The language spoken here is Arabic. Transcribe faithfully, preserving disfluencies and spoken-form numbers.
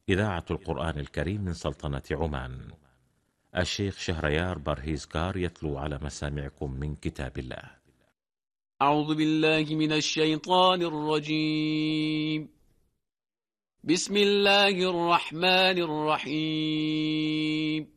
إذاعة القرآن الكريم من سلطنة عمان. الشيخ شهريار برهيزكار يتلو على مسامعكم من كتاب الله. أعوذ بالله من الشيطان الرجيم. بسم الله الرحمن الرحيم.